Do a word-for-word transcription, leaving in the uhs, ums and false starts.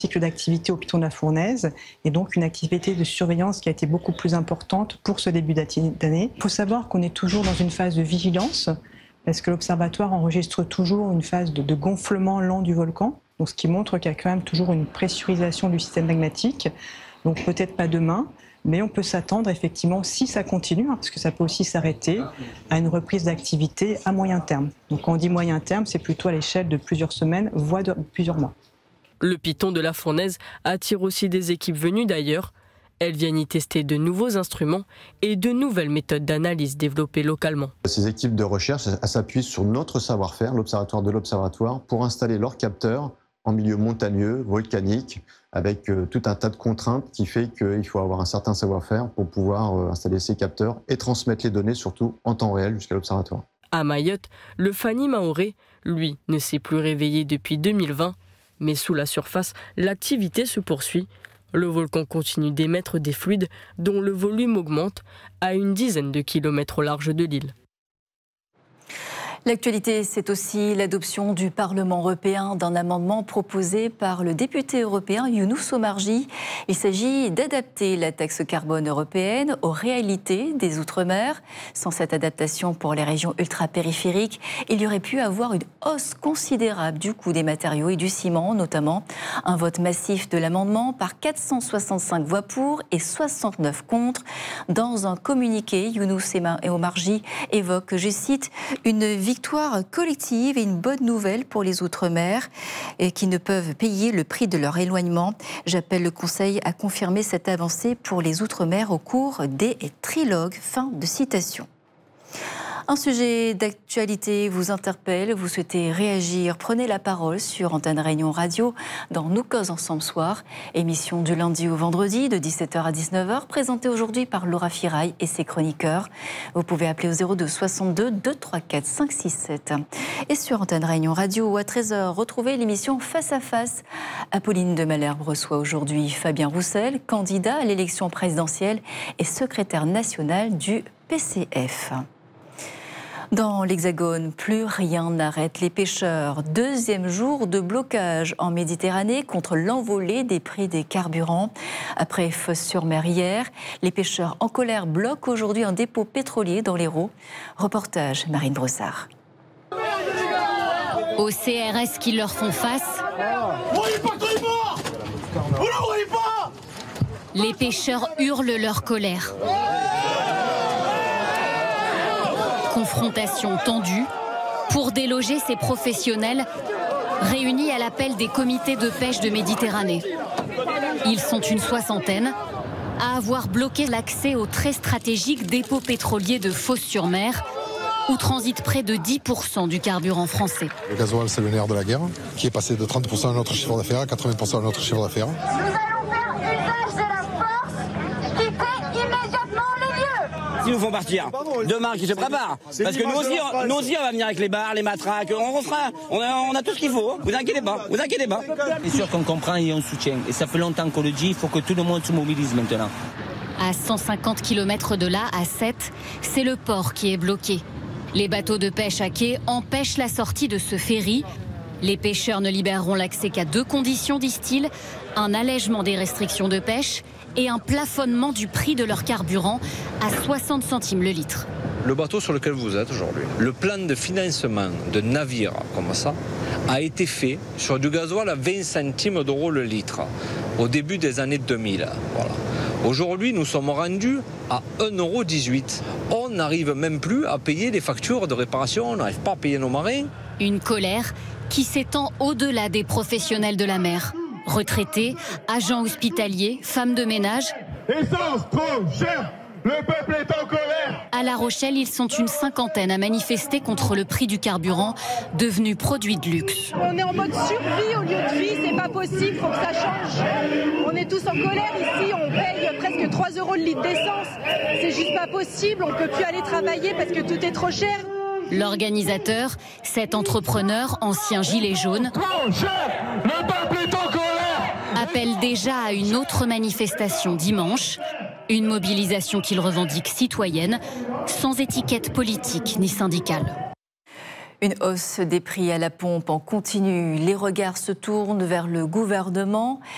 cycle d'activité au Piton de la Fournaise et donc une activité de surveillance qui a été beaucoup plus importante pour ce début d'année. Il faut savoir qu'on est toujours dans une phase de vigilance parce que l'observatoire enregistre toujours une phase de, de gonflement lent du volcan, donc ce qui montre qu'il y a quand même toujours une pressurisation du système magmatique, donc peut-être pas demain, mais on peut s'attendre effectivement, si ça continue, hein, parce que ça peut aussi s'arrêter, à une reprise d'activité à moyen terme. Donc quand on dit moyen terme, c'est plutôt à l'échelle de plusieurs semaines, voire de plusieurs mois. Le Piton de la Fournaise attire aussi des équipes venues d'ailleurs. Elles viennent y tester de nouveaux instruments et de nouvelles méthodes d'analyse développées localement. Ces équipes de recherche s'appuient sur notre savoir-faire, l'observatoire de l'observatoire, pour installer leurs capteurs en milieu montagneux, volcanique, avec tout un tas de contraintes qui fait qu'il faut avoir un certain savoir-faire pour pouvoir installer ces capteurs et transmettre les données, surtout en temps réel, jusqu'à l'observatoire. À Mayotte, le Fani Maoré, lui, ne s'est plus réveillé depuis deux mille vingt. Mais sous la surface, l'activité se poursuit. Le volcan continue d'émettre des fluides dont le volume augmente à une dizaine de kilomètres au large de l'île. L'actualité, c'est aussi l'adoption du Parlement européen d'un amendement proposé par le député européen Younous Omarjee. Il s'agit d'adapter la taxe carbone européenne aux réalités des Outre-mer. Sans cette adaptation pour les régions ultra-périphériques, il y aurait pu avoir une hausse considérable du coût des matériaux et du ciment, notamment. Un vote massif de l'amendement par quatre cent soixante-cinq voix pour et soixante-neuf contre. Dans un communiqué, Younous Omarjee évoque, je cite, une victoire collective et une bonne nouvelle pour les Outre-mer et qui ne peuvent payer le prix de leur éloignement. J'appelle le Conseil à confirmer cette avancée pour les Outre-mer au cours des trilogues. Fin de citation. Un sujet d'actualité vous interpelle, vous souhaitez réagir, prenez la parole sur Antenne Réunion Radio dans Nous cause ensemble soir, émission du lundi au vendredi de dix-sept heures à dix-neuf heures, présentée aujourd'hui par Laura Firail et ses chroniqueurs. Vous pouvez appeler au zéro deux soixante-deux deux trois quatre cinq six sept. Et sur Antenne Réunion Radio ou à treize heures, retrouvez l'émission Face à Face. Apolline de Malherbe reçoit aujourd'hui Fabien Roussel, candidat à l'élection présidentielle et secrétaire national du P C F. Dans l'Hexagone, plus rien n'arrête les pêcheurs. Deuxième jour de blocage en Méditerranée contre l'envolée des prix des carburants. Après Fos-sur-Mer hier, les pêcheurs en colère bloquent aujourd'hui un dépôt pétrolier dans l'Hérault. Reportage Marine Brossard. Au C R S qui leur font face, les pêcheurs hurlent leur colère. Confrontation tendue pour déloger ces professionnels réunis à l'appel des comités de pêche de Méditerranée. Ils sont une soixantaine à avoir bloqué l'accès au très stratégique dépôt pétrolier de Fos-sur-Mer, où transite près de dix pour cent du carburant français. Le gasoil, c'est le nerf de la guerre, qui est passé de trente pour cent de notre chiffre d'affaires à quatre-vingts pour cent de notre chiffre d'affaires. Ils nous font partir. Demain, qui se prépare. Parce que nous aussi, on, nous aussi, on va venir avec les barres, les matraques. On refera. On a, on a tout ce qu'il faut. Vous inquiétez pas. Vous inquiétez pas. C'est sûr qu'on comprend et on soutient. Et ça fait longtemps qu'on le dit. Il faut que tout le monde se mobilise maintenant. À cent cinquante kilomètres de là, à Sète, c'est le port qui est bloqué. Les bateaux de pêche à quai empêchent la sortie de ce ferry. Les pêcheurs ne libéreront l'accès qu'à deux conditions, disent-ils. Un allègement des restrictions de pêche et un plafonnement du prix de leur carburant à soixante centimes le litre. Le bateau sur lequel vous êtes aujourd'hui, le plan de financement de navires comme ça a été fait sur du gasoil à vingt centimes d'euros le litre au début des années deux mille. Voilà. Aujourd'hui, nous sommes rendus à un euro dix-huit. On n'arrive même plus à payer des factures de réparation, on n'arrive pas à payer nos marins. Une colère qui s'étend au-delà des professionnels de la mer. Retraités, agents hospitaliers, femmes de ménage. Essence trop cher, le peuple est en colère. À La Rochelle, ils sont une cinquantaine à manifester contre le prix du carburant, devenu produit de luxe. On est en mode survie au lieu de vie, c'est pas possible, faut que ça change. On est tous en colère ici, on paye presque trois euros le litre d'essence. C'est juste pas possible, on peut plus aller travailler parce que tout est trop cher. L'organisateur, cet entrepreneur, ancien gilet jaune, le peuple est en colère, appelle déjà à une autre manifestation dimanche. Une mobilisation qu'il revendique citoyenne, sans étiquette politique ni syndicale. Une hausse des prix à la pompe en continu. Les regards se tournent vers le gouvernement.